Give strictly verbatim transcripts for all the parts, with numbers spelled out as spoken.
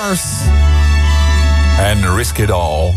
Stars. En Risk It All.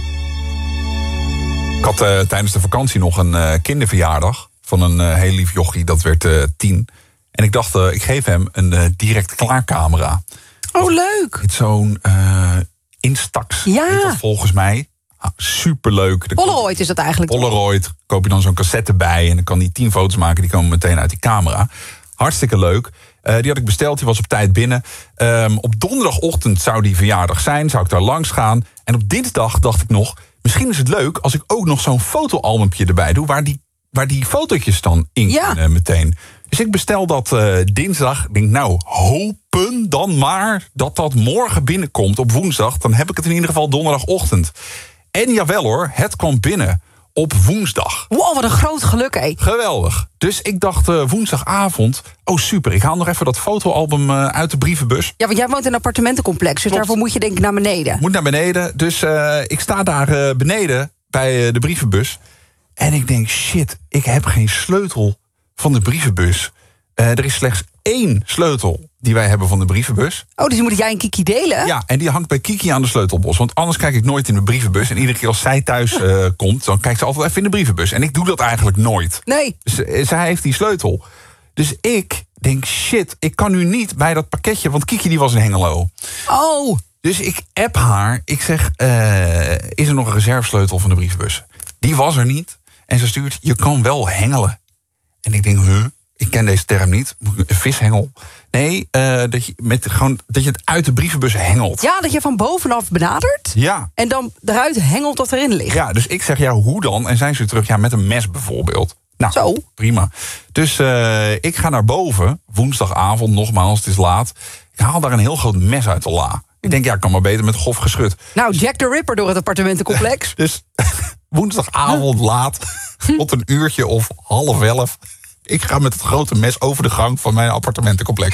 Ik had uh, tijdens de vakantie nog een uh, kinderverjaardag van een uh, heel lief jochie, dat werd uh, tien. En ik dacht, uh, ik geef hem een uh, direct klaarcamera. Oh, leuk. Met zo'n uh, Instax, ja. heet dat volgens mij. Ah, superleuk. Polaroid is dat eigenlijk. Polaroid, koop je dan zo'n cassette bij en dan kan die tien foto's maken, die komen meteen uit die camera. Hartstikke leuk. Uh, die had ik besteld, die was op tijd binnen. Um, op donderdagochtend zou die verjaardag zijn, zou ik daar langs gaan. En op dinsdag dacht ik nog, misschien is het leuk als ik ook nog zo'n fotoalbumpje erbij doe, waar die, waar die fotootjes dan in ja. kunnen meteen. Dus ik bestel dat uh, dinsdag. Ik denk, nou, hopen dan maar dat dat morgen binnenkomt op woensdag. Dan heb ik het in ieder geval donderdagochtend. En jawel hoor, het kwam binnen op woensdag. Wow, wat een groot geluk, hé. Geweldig. Dus ik dacht uh, woensdagavond, oh super, ik haal nog even dat fotoalbum uh, uit de brievenbus. Ja, want jij woont in een appartementencomplex, dus Klopt. daarvoor moet je denk ik naar beneden. Moet naar beneden, dus uh, ik sta daar uh, beneden bij uh, de brievenbus. En ik denk, shit, ik heb geen sleutel van de brievenbus. Uh, er is slechts één sleutel die wij hebben van de brievenbus. Oh, dus die moet jij en Kiki delen? Ja, en die hangt bij Kiki aan de sleutelbos. Want anders kijk ik nooit in de brievenbus. En iedere keer als zij thuis uh, komt, dan kijkt ze altijd even in de brievenbus. En ik doe dat eigenlijk nooit. Nee. Dus, uh, zij heeft die sleutel. Dus ik denk, shit, ik kan nu niet bij dat pakketje, want Kiki die was in Hengelo. Oh. Dus ik app haar. Ik zeg, uh, is er nog een reservesleutel van de brievenbus? Die was er niet. En ze stuurt, je kan wel hengelen. En ik denk, huh? Ik ken deze term niet. Een vishengel. Nee, uh, dat, je met, gewoon, dat je het uit de brievenbus hengelt. Ja, dat je van bovenaf benadert. Ja. En dan eruit hengelt wat erin ligt. Ja, dus ik zeg, ja, hoe dan? En zijn ze terug, ja, met een mes bijvoorbeeld. Nou, Zo. Prima. Dus uh, ik ga naar boven, woensdagavond, nogmaals, het is laat. Ik haal daar een heel groot mes uit de la. Ik denk, ja, ik kan maar beter met grof geschut. Nou, Jack the Ripper door het appartementencomplex. Dus woensdagavond laat, tot een uurtje of half elf. Ik ga met het grote mes over de gang van mijn appartementencomplex.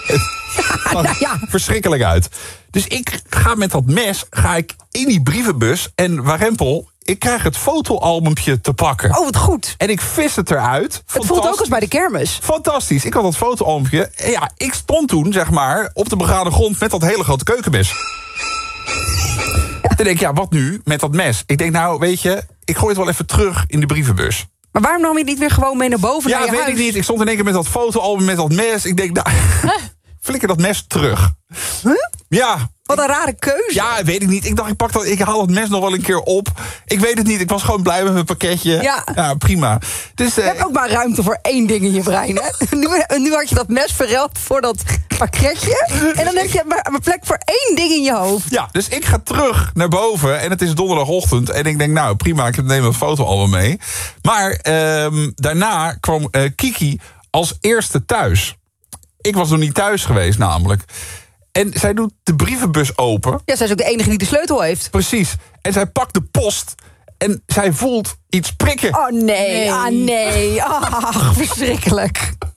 Ja, nou ja. Verschrikkelijk uit. Dus ik ga met dat mes ga ik in die brievenbus. En warempel, ik krijg het fotoalbumpje te pakken. Oh, wat goed. En ik vis het eruit. Het voelt ook als bij de kermis. Fantastisch. Ik had dat fotoalbumpje. En ja, ik stond toen, zeg maar, op de begane grond met dat hele grote keukenmes. Toen denk ik, ja, wat nu met dat mes? Ik denk, nou, weet je, ik gooi het wel even terug in de brievenbus. Maar waarom nam je het niet weer gewoon mee naar boven ja, naar je weet huis? ik niet. Ik stond in één keer met dat fotoalbum, met dat mes. Ik denk, nou, huh? flikker dat mes terug. Huh? Ja. Wat een rare keuze. Ja, weet ik niet. Ik dacht, ik, pak dat, ik haal dat mes nog wel een keer op. Ik weet het niet. Ik was gewoon blij met mijn pakketje. Ja, ja prima. Dus, je uh, hebt ook maar ruimte voor één ding in je brein, hè? nu, nu had je dat mes verruild voor dat pakketje. En dan heb je maar een plek voor één ding in je hoofd. Ja, dus ik ga terug naar boven. En het is donderdagochtend. En ik denk, nou prima, ik neem een fotoalbum mee. Maar um, daarna kwam uh, Kiki als eerste thuis. Ik was nog niet thuis geweest namelijk. En zij doet de brievenbus open. Ja, zij is ook de enige die de sleutel heeft. Precies. En zij pakt de post. En zij voelt iets prikken. Oh nee, nee. ah nee. Ach, verschrikkelijk.